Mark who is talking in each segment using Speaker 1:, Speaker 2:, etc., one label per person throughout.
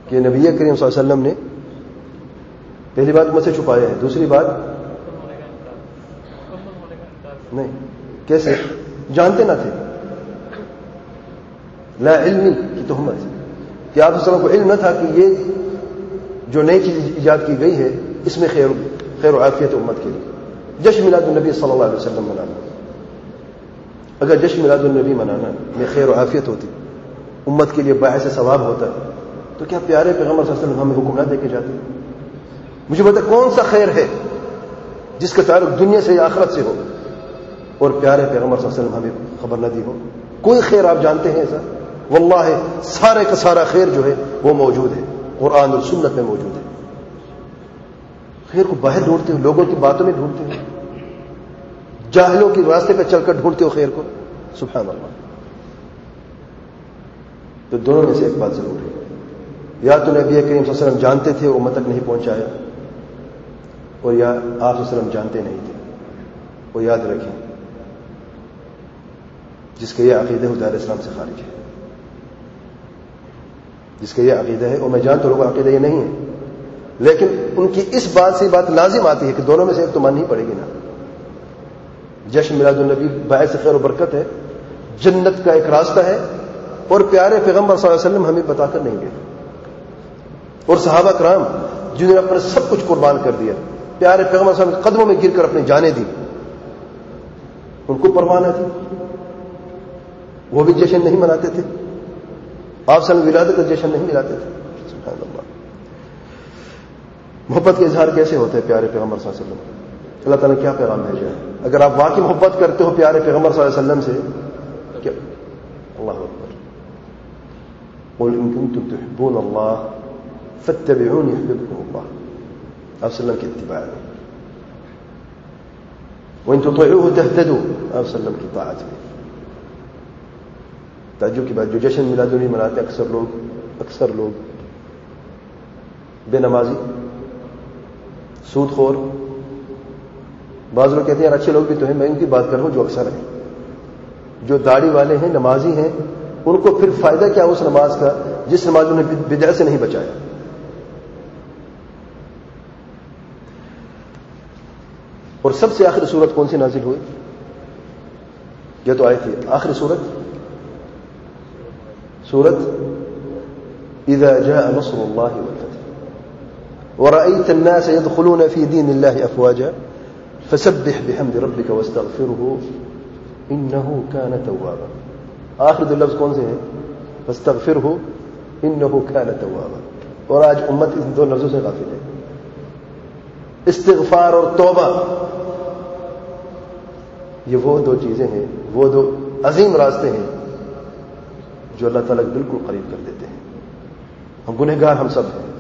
Speaker 1: کہ نبی کریم صلی اللہ علیہ وسلم نے پہلی بات امت سے چھپایا ہے، دوسری بات نہیں، کیسے جانتے نہ تھے، لا علمی کی تہمت، کہ آپ صلی اللہ علیہ وسلم کو علم نہ تھا کہ یہ جو نئی چیز ایجاد کی گئی ہے اس میں خیر و عافیت امت کے لیے۔ جشن میلاد النبی صلی اللہ علیہ وسلم منانا، اگر جشن میلاد النبی منانا میں خیر و عافیت ہوتی، امت کے لیے باعث ثواب ہوتا، تو کیا پیارے پیغمبر صلی اللہ علیہ وسلم ہمیں حکم نہ دے کے جاتے؟ مجھے بتا کون سا خیر ہے جس کا تعلق دنیا سے یا آخرت سے ہو اور پیارے پیغمبر صلی اللہ علیہ وسلم ہمیں خبر نہ دی ہو؟ کوئی خیر آپ جانتے ہیں ایسا؟ واللہ سارے کا سارا خیر جو ہے وہ موجود ہے، قرآن اور سنت میں موجود ہے۔ خیر کو باہر ڈھونڈتے ہو، لوگوں کی باتوں میں ڈھونڈتے ہو، جاہلوں کے راستے پہ چل کر ڈھونڈتے ہو خیر کو، سبحان اللہ۔ تو دونوں میں سے ایک بات ضرور ہے، یا تو نبی کریم صلی اللہ علیہ وسلم جانتے تھے اور امت تک نہیں پہنچایا، اور یا آپ صلی اللہ علیہ وسلم جانتے نہیں تھے۔ اور یاد رکھیں جس کا یہ عقیدہ ہے وہ دائرہ اسلام سے خارج ہے، جس کا یہ عقیدہ ہے، اور میں جانتا ہوں لوگوں کا عقیدہ یہ نہیں ہے، لیکن ان کی اس بات سے بات لازم آتی ہے کہ دونوں میں سے ایک تو ماننی پڑے گی نا۔ جشن میلاد النبی باعث خیر و برکت ہے، جنت کا ایک راستہ ہے، اور پیارے پیغمبر صلی اللہ علیہ وسلم ہمیں بتا کر نہیں گئے، اور صحابہ کرام جنہوں نے اپنا سب کچھ قربان کر دیا، پیارے پیغمبر صلی اللہ علیہ وسلم کے قدموں میں گر کر اپنی جانیں دی، ان کو پرواہ نہ تھی، وہ بھی جشن نہیں مناتے تھے، آپ صلی اللہ علیہ وسلم ولادت کا جشن نہیں مناتے تھے۔ سبحان اللہ۔ محبت کا اظہار کیسے ہوتا ہے پیارے پیغمبر صلی اللہ علیہ وسلم؟ اللہ تعالیٰ نے کیا پیغام بھیجا ہے؟ اگر آپ واقعی محبت کرتے ہو پیارے پیغمبر صلی اللہ علیہ وسلم سے، کیا اللہ اکبر، قل ان کنتم تحبون اللہ فاتبعونی یحببکم اللہ، آپ صلی اللہ علیہ وسلم کی اتباع میں، وان تطیعوه تهتدوا، آپ صلی اللہ علیہ وسلم کی طاعت میں۔ تعجب کی بات، جو جشن میلاد النبی مناتے اکثر لوگ بے نمازی، سود خور، بعض لوگ کہتے ہیں یار اچھے لوگ بھی تو ہیں، میں ان کی بات کر رہا ہوں جو اکثر ہیں، جو داڑھی والے ہیں، نمازی ہیں، ان کو پھر فائدہ کیا اس نماز کا جس نماز انہیں بدعت سے نہیں بچایا؟ اور سب سے آخری صورت کون سی نازل ہوئی؟ یہ تو آئی تھی آخری سورت اذا جاء نصر الله والفتح ورأيت الناس يدخلون في دين الله افواجا فسبح بحمد ربك واستغفره انه كان توابا۔ آخر دو لفظ کون سے ہیں؟ فاستغفره انه كان توابا۔ اور آج امت ان دو لفظوں سے غافل ہے۔ استغفار اور توبہ یہ وہ دو چیزیں ہیں، وہ دو عظیم راستے ہیں جو اللہ تعالیٰ کو بالکل قریب کر دیتے ہیں۔ ہم گنہگار ہم سب ہیں،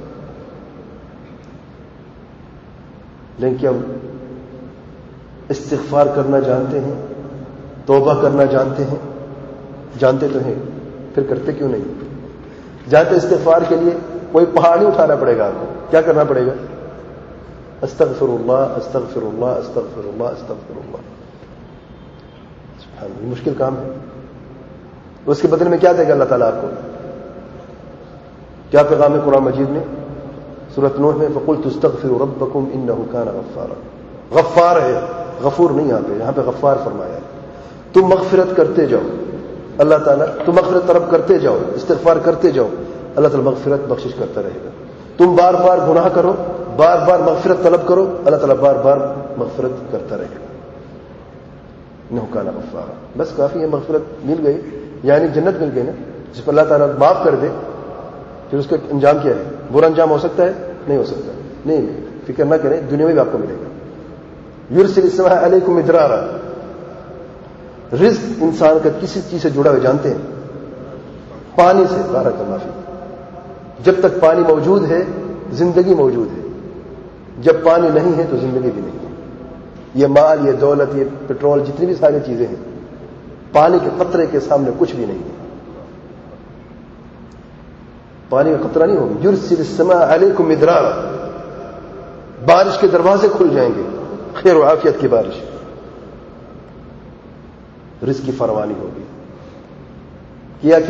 Speaker 1: لیکن کیا استغفار کرنا جانتے ہیں؟ توبہ کرنا جانتے ہیں؟ جانتے تو ہیں، پھر کرتے کیوں نہیں؟ جانتے استغفار کے لیے کوئی پہاڑ نہیں اٹھانا پڑے گا، آپ کو کیا کرنا پڑے گا؟ استغفر اللہ استغفر اللہ استغفر اللہ استغفر اللہ۔ سبحان اللہ، مشکل کام ہے۔ اس کے بدلے میں کیا دے گا اللہ تعالیٰ آپ کو؟ کیا پیغام ہے قرآن مجید میں؟ سورۃ نوح میں فقلت استغفروا ربکم انہ کان غفارا۔ غفار ہے، غفور نہیں، یہاں پہ غفار فرمایا ہے۔ تم مغفرت کرتے جاؤ، اللہ تعالیٰ تم مغفرت طلب کرتے جاؤ، استغفار کرتے جاؤ، اللہ تعالیٰ مغفرت بخشش کرتا رہے گا۔ تم بار بار گناہ کرو، بار بار مغفرت طلب کرو، اللہ تعالیٰ بار بار مغفرت کرتا رہے گا۔ انہ کان غفارا، بس کافی ہے، مغفرت مل گئی یعنی جنت مل گئی نا، جس پر اللہ تعالیٰ معاف کر دے، پھر اس کا انجام کیا ہے؟ برا انجام ہو سکتا ہے؟ نہیں ہو سکتا، نہیں، فکر نہ کریں، دنیا میں بھی آپ کو ملے گا۔ یرسل السماء علیکم مدرارا، رزق انسان کا کسی چیز سے جڑا ہوئے جانتے ہیں؟ پانی سے۔ بارک اللہ فیک۔ جب تک پانی موجود ہے زندگی موجود ہے، جب پانی نہیں ہے تو زندگی بھی نہیں ہے۔ یہ مال، یہ دولت، یہ پیٹرول، جتنی بھی ساری چیزیں ہیں، پانی کے قطرے کے سامنے کچھ بھی نہیں ہے۔ پانی کا قطرہ نہیں ہوگا۔ یرسل السماء علیکم مدرارا، بارش کے دروازے کھل جائیں گے، خیر و عافیت کی بارش، رزق کی فراوانی ہوگی۔ کیا